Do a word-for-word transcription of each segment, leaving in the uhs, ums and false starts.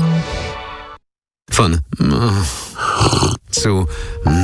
Von zu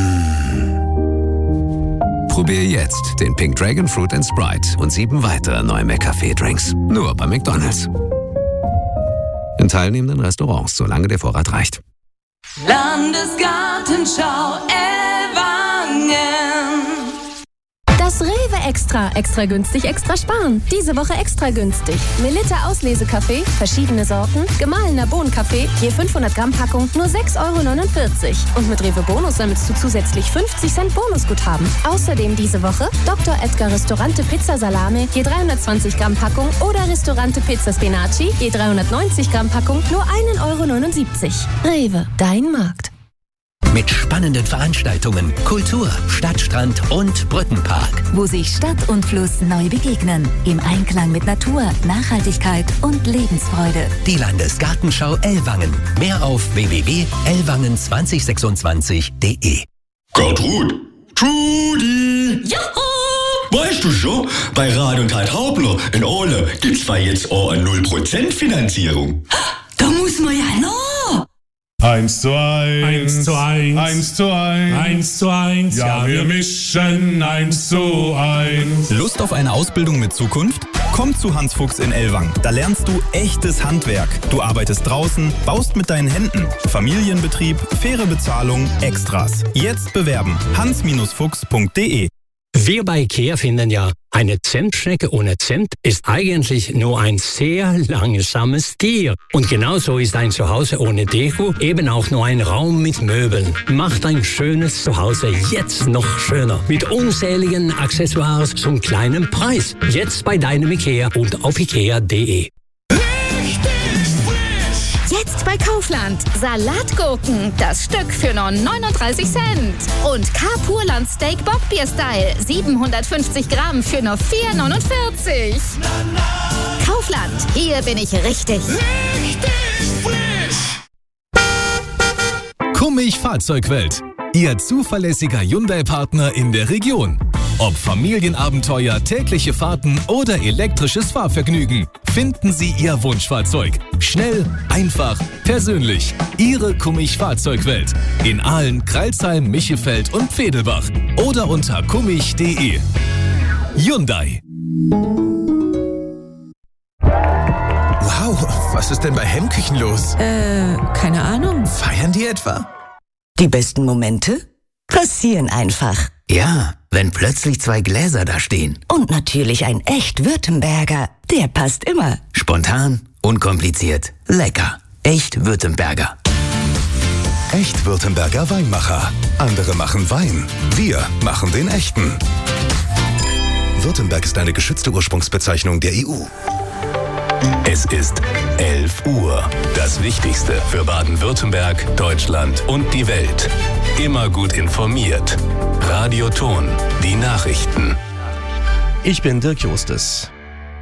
Probier jetzt den Pink Dragon Fruit and Sprite und sieben weitere neue McCafé-Drinks. Nur bei McDonald's. In teilnehmenden Restaurants, solange der Vorrat reicht. Landesgartenschau Ellwangen. Das Rewe Extra. Extra günstig, extra sparen. Diese Woche extra günstig. Melitta Auslesekaffee, verschiedene Sorten, gemahlener Bohnenkaffee, je fünfhundert Gramm Packung, nur sechs Euro neunundvierzig. Und mit Rewe Bonus sammelst du zusätzlich fünfzig Cent Bonusguthaben. Außerdem diese Woche Doktor Edgar Restaurante Pizza Salame, je dreihundertzwanzig Gramm Packung oder Restaurante Pizza Spinaci, je dreihundertneunzig Gramm Packung, nur einen Euro neunundsiebzig. Rewe, dein Markt. Mit spannenden Veranstaltungen, Kultur, Stadtstrand und Brückenpark. Wo sich Stadt und Fluss neu begegnen. Im Einklang mit Natur, Nachhaltigkeit und Lebensfreude. Die Landesgartenschau Ellwangen. Mehr auf w w w punkt ellwangen zwanzig sechsundzwanzig punkt de. Gertrud! Trudi! Juhu! Weißt du schon, bei Rad und Hart Hauptner in Ole gibt's zwar jetzt auch eine null Prozent Finanzierung. Da muss man ja noch. Eins zu eins. Eins zu eins. Eins zu eins. Eins zu eins. Ja, wir mischen eins zu eins. Lust auf eine Ausbildung mit Zukunft? Komm zu Hans Fuchs in Ellwangen. Da lernst du echtes Handwerk. Du arbeitest draußen, baust mit deinen Händen. Familienbetrieb, faire Bezahlung, Extras. Jetzt bewerben. hans fuchs punkt de. Wir bei IKEA finden ja, eine Zentschnecke ohne Zent ist eigentlich nur ein sehr langsames Tier. Und genauso ist ein Zuhause ohne Deko eben auch nur ein Raum mit Möbeln. Macht ein schönes Zuhause jetzt noch schöner. Mit unzähligen Accessoires zum kleinen Preis. Jetzt bei deinem IKEA und auf ikea punkt de. Jetzt bei Kaufland. Salatgurken, das Stück für nur neununddreißig Cent. Und K-Purland Steak Bockbier Style, siebenhundertfünfzig Gramm für nur vier neunundvierzig. Kaufland, hier bin ich richtig. Richtig frisch. Kummig Fahrzeugwelt. Ihr zuverlässiger Hyundai-Partner in der Region. Ob Familienabenteuer, tägliche Fahrten oder elektrisches Fahrvergnügen, finden Sie Ihr Wunschfahrzeug. Schnell, einfach, persönlich. Ihre Kummig Fahrzeugwelt. In Aalen, Crailsheim, Michelfeld und Pfedelbach. Oder unter kummig punkt de. Hyundai. Wow, was ist denn bei Hemmküchen los? Äh, keine Ahnung. Feiern die etwa? Die besten Momente passieren einfach. Ja, wenn plötzlich zwei Gläser da stehen. Und natürlich ein echt Württemberger. Der passt immer. Spontan, unkompliziert, lecker. Echt Württemberger. Echt Württemberger Weinmacher. Andere machen Wein. Wir machen den echten. Württemberg ist eine geschützte Ursprungsbezeichnung der E U. Es ist elf Uhr. Das Wichtigste für Baden-Württemberg, Deutschland und die Welt. Immer gut informiert. Radio Ton, die Nachrichten. Ich bin Dirk Justus.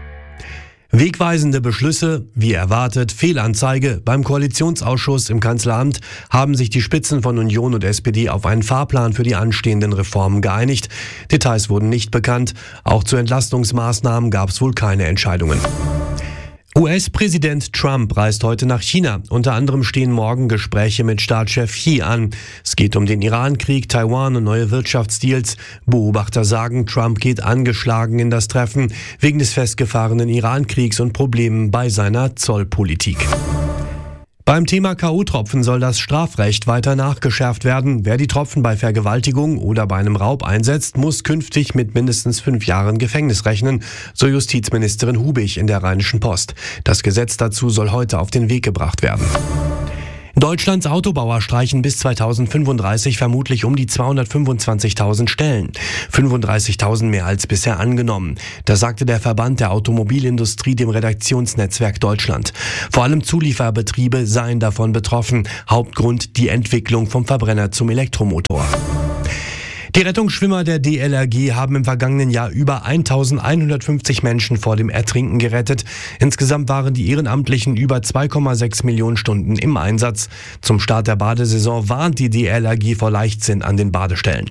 Wegweisende Beschlüsse, wie erwartet, Fehlanzeige. Beim Koalitionsausschuss im Kanzleramt haben sich die Spitzen von Union und S P D auf einen Fahrplan für die anstehenden Reformen geeinigt. Details wurden nicht bekannt. Auch zu Entlastungsmaßnahmen gab es wohl keine Entscheidungen. U S-Präsident Trump reist heute nach China. Unter anderem stehen morgen Gespräche mit Staatschef Xi an. Es geht um den Iran-Krieg, Taiwan und neue Wirtschaftsdeals. Beobachter sagen, Trump geht angeschlagen in das Treffen wegen des festgefahrenen Iran-Kriegs und Problemen bei seiner Zollpolitik. Beim Thema K O-Tropfen soll das Strafrecht weiter nachgeschärft werden. Wer die Tropfen bei Vergewaltigung oder bei einem Raub einsetzt, muss künftig mit mindestens fünf Jahren Gefängnis rechnen, so Justizministerin Hubig in der Rheinischen Post. Das Gesetz dazu soll heute auf den Weg gebracht werden. Deutschlands Autobauer streichen bis zweitausendfünfunddreißig vermutlich um die zweihundertfünfundzwanzigtausend Stellen. fünfunddreißigtausend mehr als bisher angenommen. Das sagte der Verband der Automobilindustrie dem Redaktionsnetzwerk Deutschland. Vor allem Zulieferbetriebe seien davon betroffen. Hauptgrund die Entwicklung vom Verbrenner zum Elektromotor. Die Rettungsschwimmer der D L R G haben im vergangenen Jahr über eintausendeinhundertfünfzig Menschen vor dem Ertrinken gerettet. Insgesamt waren die Ehrenamtlichen über zwei Komma sechs Millionen Stunden im Einsatz. Zum Start der Badesaison warnt die D L R G vor Leichtsinn an den Badestellen.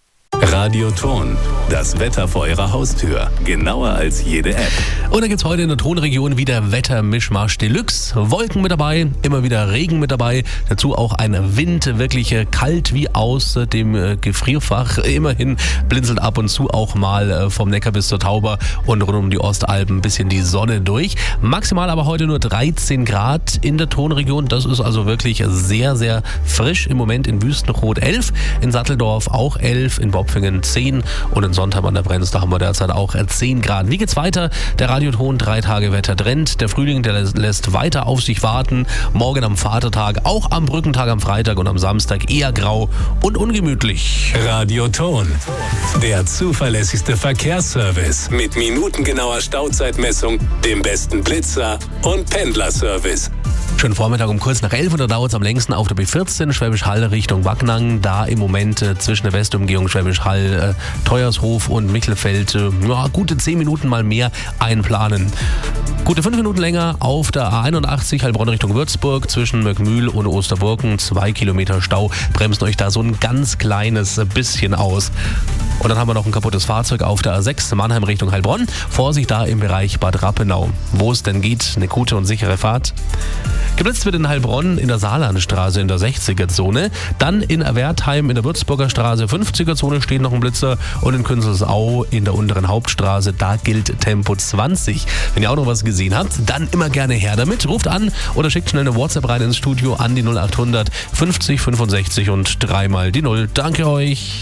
Radio Ton, das Wetter vor Ihrer Haustür. Genauer als jede App. Und da gibt es heute in der Tonregion wieder Wettermischmasch Deluxe. Wolken mit dabei, immer wieder Regen mit dabei. Dazu auch ein Wind, wirklich kalt wie aus dem Gefrierfach. Immerhin blinzelt ab und zu auch mal vom Neckar bis zur Tauber und rund um die Ostalpen ein bisschen die Sonne durch. Maximal aber heute nur dreizehn Grad in der Tonregion. Das ist also wirklich sehr, sehr frisch. Im Moment in Wüstenrot elf, in Satteldorf auch elf, in Bopfingen zehn und in Sontham an der Brenz, da haben wir derzeit auch zehn Grad. Wie geht's weiter? Der Radioton drei Tage Wettertrend. Der Frühling, der lässt weiter auf sich warten. Morgen am Vatertag, auch am Brückentag am Freitag und am Samstag eher grau und ungemütlich. Radioton, der zuverlässigste Verkehrsservice mit minutengenauer Stauzeitmessung, dem besten Blitzer und Pendlerservice. Schönen Vormittag um kurz nach elf und da dauert es am längsten auf der B vierzehn Schwäbisch Hall Richtung Wacknang. Da im Moment äh, zwischen der Westumgehung Schwäbisch Hall, äh, Teuershof und Michelfeld äh, ja, gute zehn Minuten mal mehr einplanen. Gute fünf Minuten länger auf der A einundachtzig Heilbronn Richtung Würzburg zwischen Möckmühl und Osterburgen. Zwei Kilometer Stau bremsen euch da so ein ganz kleines bisschen aus. Und dann haben wir noch ein kaputtes Fahrzeug auf der A sechs Mannheim Richtung Heilbronn. Vorsicht da im Bereich Bad Rappenau. Wo es denn geht, eine gute und sichere Fahrt. Geblitzt wird in Heilbronn in der Saarlandstraße in der sechziger-Zone. Dann in Wertheim in der Würzburger Straße fünfziger-Zone steht noch ein Blitzer. Und in Künzelsau in der unteren Hauptstraße, da gilt Tempo zwanzig. Wenn ihr auch noch was gesehen habt, dann immer gerne her damit. Ruft an oder schickt schnell eine WhatsApp rein ins Studio an die null achthundert fünfzig fünfundsechzig und dreimal die null. Danke euch.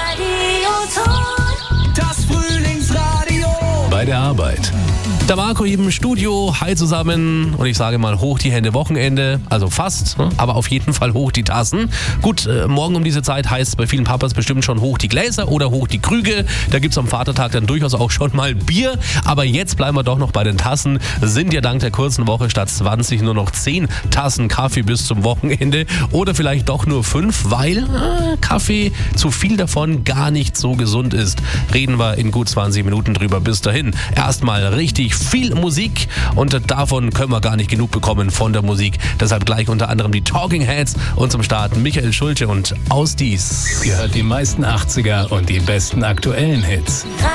Das Frühlingsradio. Bei der Arbeit. Der Marco hier im Studio, hi zusammen und ich sage mal hoch die Hände Wochenende, also fast, aber auf jeden Fall hoch die Tassen. Gut, äh, morgen um diese Zeit heißt es bei vielen Papas bestimmt schon hoch die Gläser oder hoch die Krüge. Da gibt es am Vatertag dann durchaus auch schon mal Bier, aber jetzt bleiben wir doch noch bei den Tassen. Sind ja dank der kurzen Woche statt zwanzig nur noch zehn Tassen Kaffee bis zum Wochenende oder vielleicht doch nur fünf, weil äh, Kaffee, zu viel davon gar nicht so gesund ist. Reden wir in gut zwanzig Minuten drüber. Bis dahin erstmal richtig viel Musik und davon können wir gar nicht genug bekommen von der Musik. Deshalb gleich unter anderem die Talking Heads und zum Start Michael Schulte und Aus dies. Ihr hört die meisten achtziger und die besten aktuellen Hits.